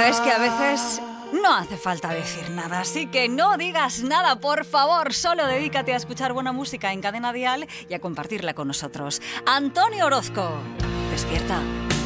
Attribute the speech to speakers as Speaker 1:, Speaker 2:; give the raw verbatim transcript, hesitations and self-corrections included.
Speaker 1: es que a veces no hace falta decir nada, así que no digas nada, por favor. Solo dedícate a escuchar buena música en Cadena Dial y a compartirla con nosotros. Antonio Orozco, despierta.